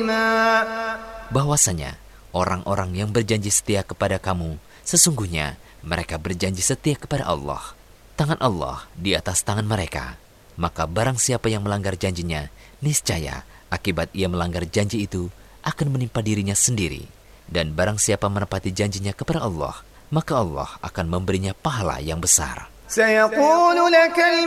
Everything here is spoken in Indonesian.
bahwasanya orang-orang yang berjanji setia kepada kamu, sesungguhnya mereka berjanji setia kepada Allah. Tangan Allah di atas tangan mereka. Maka barang siapa yang melanggar janjinya, niscaya akibat ia melanggar janji itu akan menimpa dirinya sendiri. Dan barang siapa menepati janjinya kepada Allah, maka Allah akan memberinya pahala yang besar.